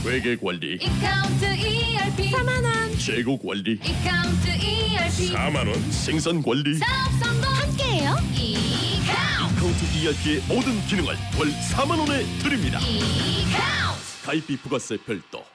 회계 관리, 이카운트 ERP 4만 원. 재고 관리, 이카운트 ERP 4만 원. 생산 관리. 사업 성공 함께해요. 이카운트 카운트 ERP의 모든 기능을 월 4만 원에 드립니다. 이카운트 가입비 부가세 별도.